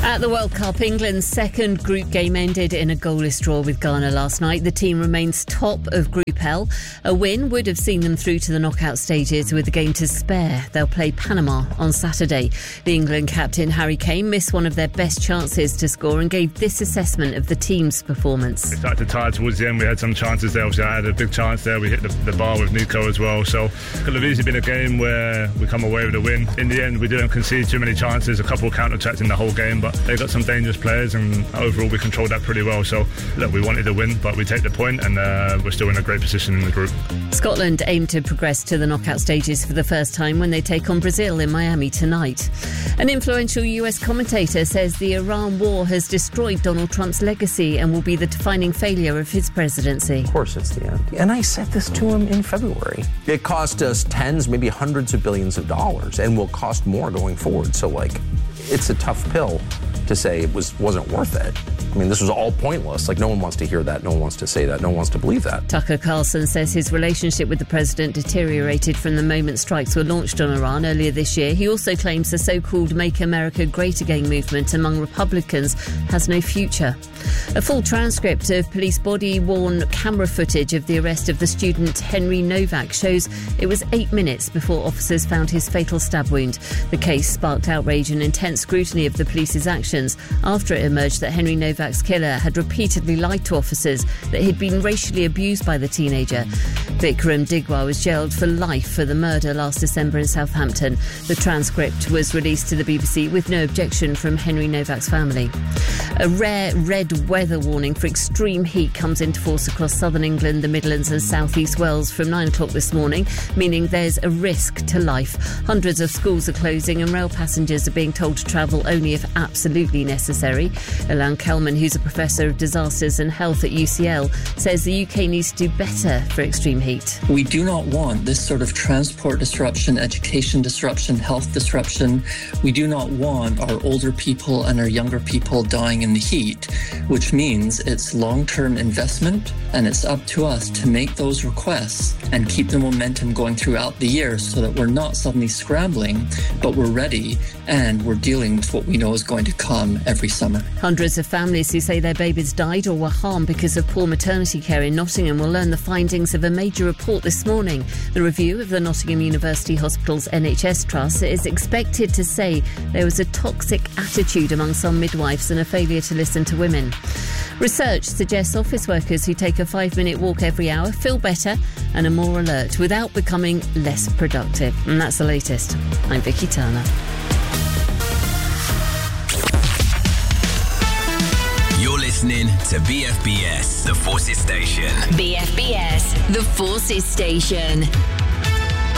At the World Cup, England's second group game ended in a goalless draw with Ghana last night. The team remains top of Group L. A win would have seen them through to the knockout stages with the game to spare. They'll play Panama on Saturday. The England captain Harry Kane missed one of their best chances to score and gave this assessment of the team's performance. We started tired towards the end. We had some chances there. Obviously, I had a big chance there. We hit the bar with Nico as well. So it could have easily been a game where we come away with a win. In the end, we didn't concede too many chances. A couple of counter-attacks in the whole game, but they got some dangerous players, and overall we controlled that pretty well. So look, we wanted to win, but we take the point, and we're still in a great position in the group. Scotland aim to progress to the knockout stages for the first time when they take on Brazil in Miami tonight. An influential US commentator says the Iran war has destroyed Donald Trump's legacy and will be the defining failure of his presidency. Of course it's the end. And I said this to him in February. It cost us tens, maybe hundreds of billions of dollars, and will cost more going forward. So, it's a tough pill to say it wasn't worth it. I mean, this was all pointless. No one wants to hear that. No one wants to say that. No one wants to believe that. Tucker Carlson says his relationship with the president deteriorated from the moment strikes were launched on Iran earlier this year. He also claims the so-called Make America Great Again movement among Republicans has no future. A full transcript of police body-worn camera footage of the arrest of the student Henry Novak shows it was 8 minutes before officers found his fatal stab wound. The case sparked outrage and intense scrutiny of the police's actions after it emerged that Henry Novak's killer had repeatedly lied to officers that he'd been racially abused by the teenager. Vikram Digwa was jailed for life for the murder last December in Southampton. The transcript was released to the BBC with no objection from Henry Novak's family. A rare red weather warning for extreme heat comes into force across southern England, the Midlands and South East Wales from 9 o'clock this morning, meaning there's a risk to life. Hundreds of schools are closing and rail passengers are being told to travel only if absolutely necessary. Ilan Kelman, who's a professor of disasters and health at UCL, says the UK needs to do better for extreme heat. We do not want this sort of transport disruption, education disruption, health disruption. We do not want our older people and our younger people dying in the heat, which means it's long-term investment, and it's up to us to make those requests and keep the momentum going throughout the year so that we're not suddenly scrambling, but we're ready and we're dealing with what we know is going to come every summer. Hundreds of families who say their babies died or were harmed because of poor maternity care in Nottingham will learn the findings of a major report this morning. The review of the Nottingham University Hospital's NHS Trust is expected to say there was a toxic attitude among some midwives and a failure to listen to women. Research suggests office workers who take a 5-minute walk every hour feel better and are more alert without becoming less productive. And that's the latest. I'm Vicky Turner. You're listening to BFBS, The Forces Station. BFBS, The Forces Station.